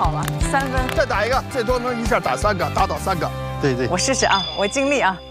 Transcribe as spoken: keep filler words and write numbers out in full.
了，三分。 再打一个，最多能一下打三个，打倒三个。对对， 我试试啊，我尽力啊。